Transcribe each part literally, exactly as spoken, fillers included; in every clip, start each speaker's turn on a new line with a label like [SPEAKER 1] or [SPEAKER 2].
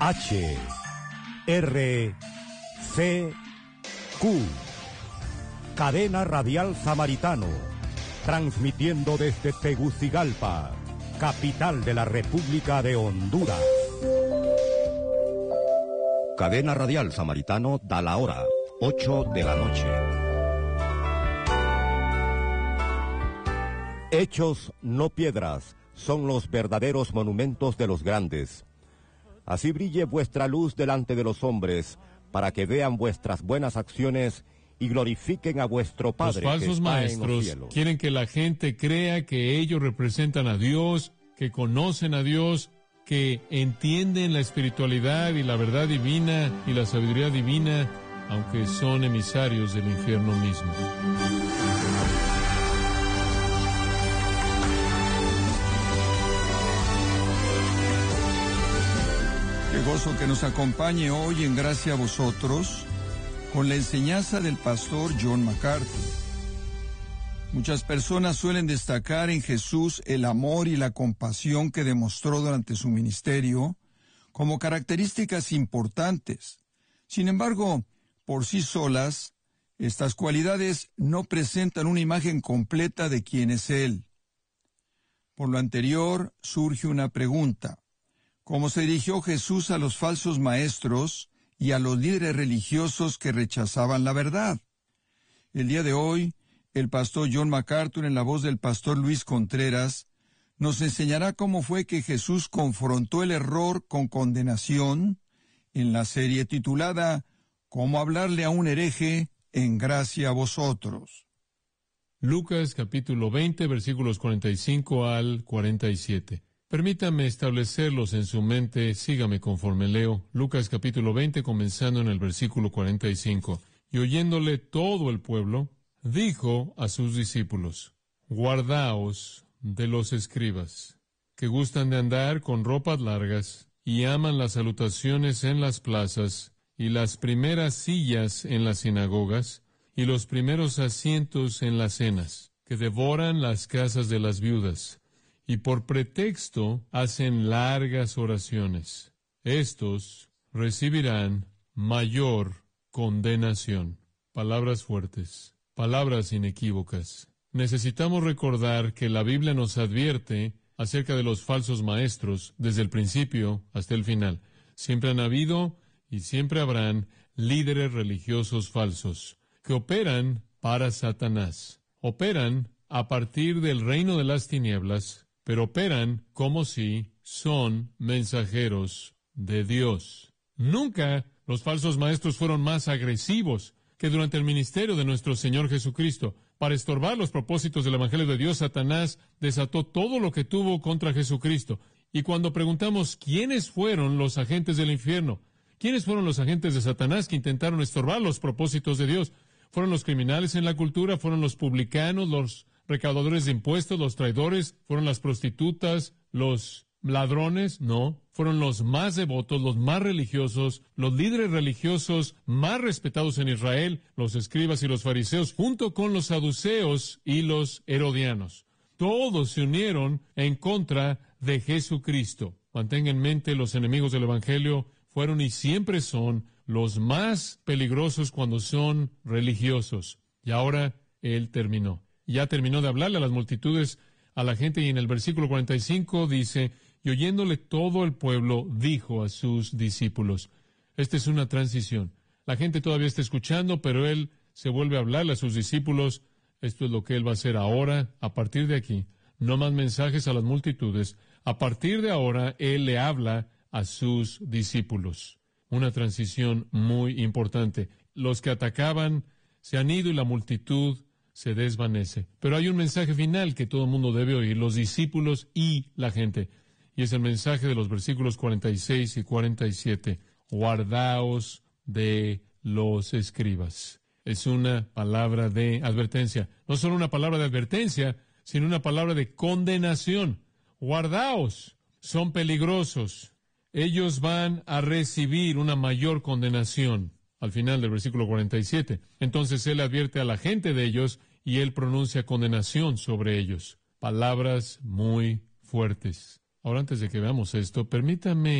[SPEAKER 1] H, R, C, Q. Cadena Radial Samaritano, transmitiendo desde Tegucigalpa, capital de la República de Honduras. Cadena Radial Samaritano da la hora, ocho de la noche. Hechos, no piedras, son los verdaderos monumentos de los grandes. Así brille vuestra luz delante de los hombres, para que vean vuestras buenas acciones y glorifiquen a vuestro Padre que está en los cielos.
[SPEAKER 2] Los falsos maestros quieren que la gente crea que ellos representan a Dios, que conocen a Dios, que entienden la espiritualidad y la verdad divina y la sabiduría divina, aunque son emisarios del infierno mismo.
[SPEAKER 3] Qué gozo que nos acompañe hoy en Gracia a Vosotros con la enseñanza del pastor John MacArthur. Muchas personas suelen destacar en Jesús el amor y la compasión que demostró durante su ministerio como características importantes. Sin embargo, por sí solas, estas cualidades no presentan una imagen completa de quién es Él. Por lo anterior, surge una pregunta. ¿Cómo se dirigió Jesús a los falsos maestros y a los líderes religiosos que rechazaban la verdad? El día de hoy, el pastor John MacArthur, en la voz del pastor Luis Contreras, nos enseñará cómo fue que Jesús confrontó el error con condenación en la serie titulada «Cómo hablarle a un hereje en gracia a vosotros».
[SPEAKER 2] Lucas capítulo veinte, versículos cuarenta y cinco al cuarenta y siete. Permítame establecerlos en su mente, sígame conforme leo. Lucas capítulo veinte, comenzando en el versículo cuarenta y cinco. Y oyéndole todo el pueblo, dijo a sus discípulos, guardaos de los escribas, que gustan de andar con ropas largas, y aman las salutaciones en las plazas, y las primeras sillas en las sinagogas, y los primeros asientos en las cenas, que devoran las casas de las viudas, y por pretexto hacen largas oraciones. Estos recibirán mayor condenación. Palabras fuertes, palabras inequívocas. Necesitamos recordar que la Biblia nos advierte acerca de los falsos maestros desde el principio hasta el final. Siempre han habido y siempre habrán líderes religiosos falsos que operan para Satanás. Operan a partir del reino de las tinieblas, pero operan como si son mensajeros de Dios. Nunca los falsos maestros fueron más agresivos que durante el ministerio de nuestro Señor Jesucristo. Para estorbar los propósitos del Evangelio de Dios, Satanás desató todo lo que tuvo contra Jesucristo. Y cuando preguntamos quiénes fueron los agentes del infierno, quiénes fueron los agentes de Satanás que intentaron estorbar los propósitos de Dios, ¿fueron los criminales en la cultura? ¿Fueron los publicanos, los recaudadores de impuestos, los traidores? ¿Fueron las prostitutas, los ladrones? No. Fueron los más devotos, los más religiosos, los líderes religiosos más respetados en Israel, los escribas y los fariseos, junto con los saduceos y los herodianos. Todos se unieron en contra de Jesucristo. Mantenga en mente, los enemigos del Evangelio fueron y siempre son los más peligrosos cuando son religiosos. Y ahora Él terminó. Ya terminó de hablarle a las multitudes, a la gente, y en el versículo cuarenta y cinco dice, y oyéndole todo el pueblo, dijo a sus discípulos. Esta es una transición. La gente todavía está escuchando, pero Él se vuelve a hablarle a sus discípulos. Esto es lo que Él va a hacer ahora, a partir de aquí. No más mensajes a las multitudes. A partir de ahora, Él le habla a sus discípulos. Una transición muy importante. Los que atacaban se han ido y la multitud se desvanece. Pero hay un mensaje final que todo el mundo debe oír, los discípulos y la gente. Y es el mensaje de los versículos cuarenta y seis y cuarenta y siete. Guardaos de los escribas. Es una palabra de advertencia. No solo una palabra de advertencia, sino una palabra de condenación. Guardaos. Son peligrosos. Ellos van a recibir una mayor condenación. Al final del versículo cuarenta y siete. Entonces Él advierte a la gente de ellos y Él pronuncia condenación sobre ellos. Palabras muy fuertes. Ahora, antes de que veamos esto, permítame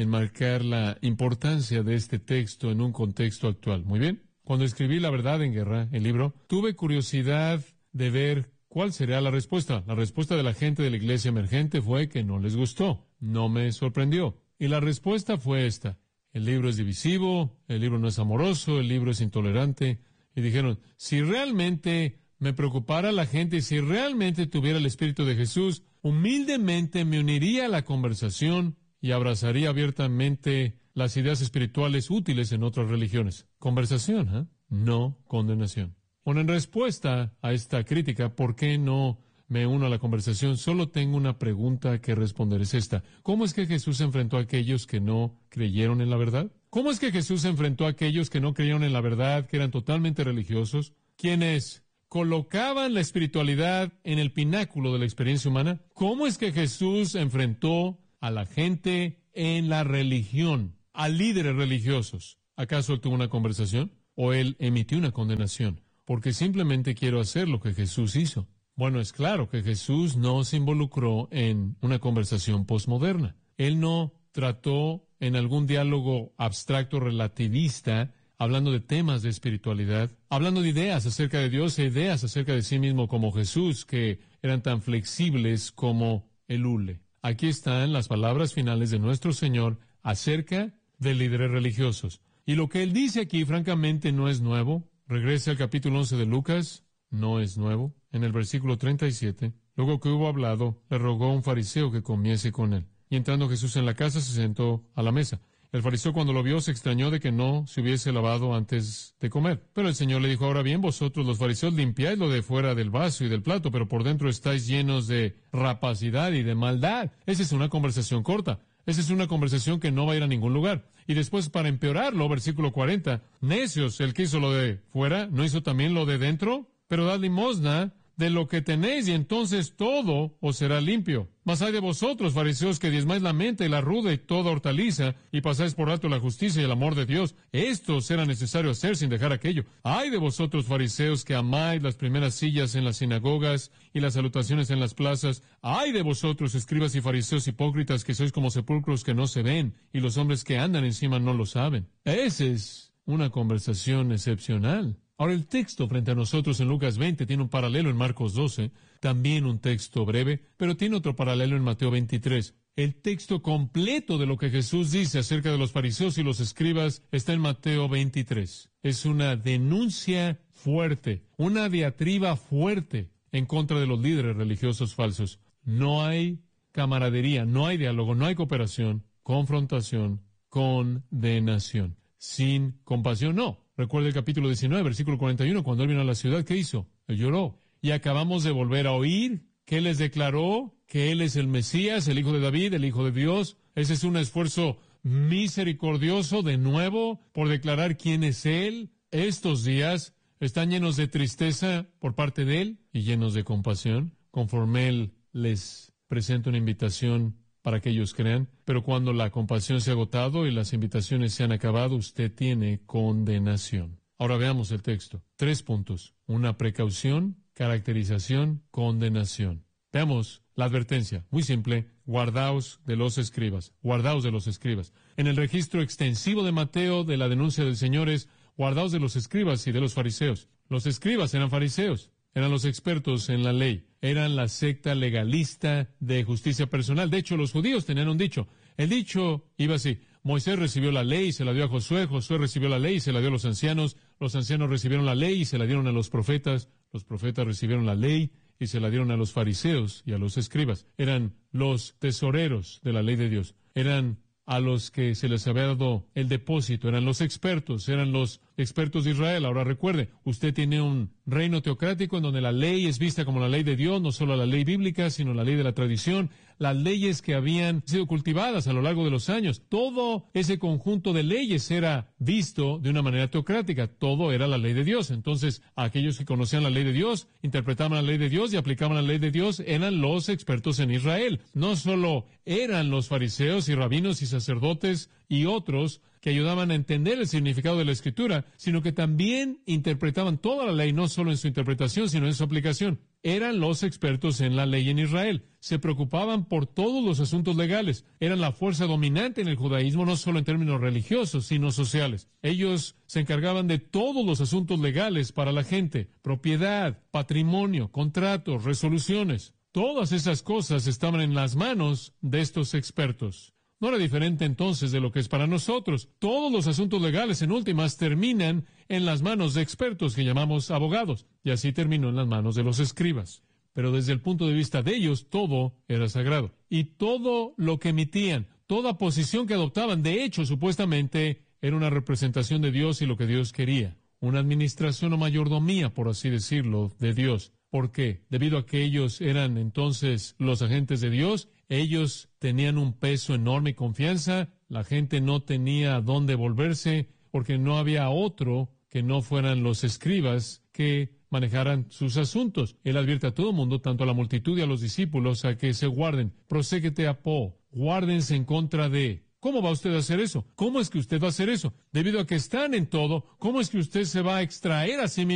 [SPEAKER 2] enmarcar la importancia de este texto en un contexto actual. Muy bien. Cuando escribí La verdad en guerra, el libro, tuve curiosidad de ver cuál sería la respuesta. La respuesta de la gente de la iglesia emergente fue que no les gustó. No me sorprendió. Y la respuesta fue esta. El libro es divisivo, el libro no es amoroso, el libro es intolerante. Y dijeron, si realmente me preocupara la gente y si realmente tuviera el Espíritu de Jesús, humildemente me uniría a la conversación y abrazaría abiertamente las ideas espirituales útiles en otras religiones. Conversación, ¿eh? No condenación. Bueno, en respuesta a esta crítica, ¿por qué no me uno a la conversación? Solo tengo una pregunta que responder. Es esta. ¿Cómo es que Jesús enfrentó a aquellos que no creyeron en la verdad? ¿Cómo es que Jesús enfrentó a aquellos que no creyeron en la verdad, que eran totalmente religiosos, quienes colocaban la espiritualidad en el pináculo de la experiencia humana? ¿Cómo es que Jesús enfrentó a la gente en la religión, a líderes religiosos? ¿Acaso él tuvo una conversación? ¿O él emitió una condenación? Porque simplemente quiero hacer lo que Jesús hizo. Bueno, es claro que Jesús no se involucró en una conversación posmoderna. Él no trató en algún diálogo abstracto relativista, hablando de temas de espiritualidad, hablando de ideas acerca de Dios e ideas acerca de sí mismo como Jesús, que eran tan flexibles como el hule. Aquí están las palabras finales de nuestro Señor acerca de líderes religiosos. Y lo que él dice aquí, francamente, no es nuevo. Regrese al capítulo once de Lucas, no es nuevo. En el versículo treinta y siete, luego que hubo hablado, le rogó a un fariseo que comiese con él. Y entrando Jesús en la casa, se sentó a la mesa. El fariseo, cuando lo vio, se extrañó de que no se hubiese lavado antes de comer. Pero el Señor le dijo, ahora bien, vosotros los fariseos limpiáis lo de fuera del vaso y del plato, pero por dentro estáis llenos de rapacidad y de maldad. Esa es una conversación corta. Esa es una conversación que no va a ir a ningún lugar. Y después, para empeorarlo, versículo cuarenta, necios, el que hizo lo de fuera, ¿no hizo también lo de dentro? Pero dad limosna de lo que tenéis, y entonces todo os será limpio. Mas hay de vosotros, fariseos, que diezmáis la menta y la ruda y toda hortaliza, y pasáis por alto la justicia y el amor de Dios. Esto será necesario hacer sin dejar aquello. Hay de vosotros, fariseos, que amáis las primeras sillas en las sinagogas y las salutaciones en las plazas. Hay de vosotros, escribas y fariseos hipócritas, que sois como sepulcros que no se ven, y los hombres que andan encima no lo saben. Esa es una conversación excepcional. Ahora, el texto frente a nosotros en Lucas veinte tiene un paralelo en Marcos doce, también un texto breve, pero tiene otro paralelo en Mateo veintitrés. El texto completo de lo que Jesús dice acerca de los fariseos y los escribas está en Mateo veintitrés. Es una denuncia fuerte, una diatriba fuerte en contra de los líderes religiosos falsos. No hay camaradería, no hay diálogo, no hay cooperación, confrontación, condenación. Sin compasión, no. Recuerda el capítulo diecinueve, versículo cuarenta y uno, cuando él vino a la ciudad, ¿qué hizo? Él lloró. Y acabamos de volver a oír que él les declaró que él es el Mesías, el Hijo de David, el Hijo de Dios. Ese es un esfuerzo misericordioso, de nuevo, por declarar quién es él. Estos días están llenos de tristeza por parte de él y llenos de compasión, conforme él les presenta una invitación para que ellos crean, pero cuando la compasión se ha agotado y las invitaciones se han acabado, usted tiene condenación. Ahora veamos el texto. Tres puntos. Una precaución, caracterización, condenación. Veamos la advertencia. Muy simple. Guardaos de los escribas. Guardaos de los escribas. En el registro extensivo de Mateo de la denuncia del Señor es guardaos de los escribas y de los fariseos. Los escribas eran fariseos. Eran los expertos en la ley. Eran la secta legalista de justicia personal. De hecho, los judíos tenían un dicho. El dicho iba así. Moisés recibió la ley y se la dio a Josué. Josué recibió la ley y se la dio a los ancianos. Los ancianos recibieron la ley y se la dieron a los profetas. Los profetas recibieron la ley y se la dieron a los fariseos y a los escribas. Eran los tesoreros de la ley de Dios. Eran a los que se les había dado el depósito. Eran los expertos, eran los expertos de Israel. Ahora recuerde, usted tiene un reino teocrático en donde la ley es vista como la ley de Dios, no solo la ley bíblica, sino la ley de la tradición, las leyes que habían sido cultivadas a lo largo de los años. Todo ese conjunto de leyes era visto de una manera teocrática. Todo era la ley de Dios. Entonces, aquellos que conocían la ley de Dios, interpretaban la ley de Dios y aplicaban la ley de Dios, eran los expertos en Israel. No solo eran los fariseos y rabinos y sacerdotes y otros que ayudaban a entender el significado de la Escritura, sino que también interpretaban toda la ley, no solo en su interpretación, sino en su aplicación. eran los expertos en la ley en Israel. Se preocupaban por todos los asuntos legales. Eran la fuerza dominante en el judaísmo, no solo en términos religiosos, sino sociales. Ellos se encargaban de todos los asuntos legales para la gente: propiedad, patrimonio, contratos, resoluciones. Todas esas cosas estaban en las manos de estos expertos. No era diferente entonces de lo que es para nosotros. Todos los asuntos legales, en últimas, terminan en las manos de expertos que llamamos abogados, y así terminó en las manos de los escribas. Pero desde el punto de vista de ellos, todo era sagrado. Y todo lo que emitían, toda posición que adoptaban, de hecho, supuestamente, era una representación de Dios y lo que Dios quería. Una administración o mayordomía, por así decirlo, de Dios. ¿Por qué? Debido a que ellos eran entonces los agentes de Dios, ellos tenían un peso enorme y confianza, la gente no tenía a dónde volverse, porque no había otro que no fueran los escribas que manejaran sus asuntos. Él advierte a todo el mundo, tanto a la multitud y a los discípulos, a que se guarden. Proségete a po, guárdense en contra de. ¿Cómo va usted a hacer eso? ¿Cómo es que usted va a hacer eso? Debido a que están en todo, ¿cómo es que usted se va a extraer a sí mismo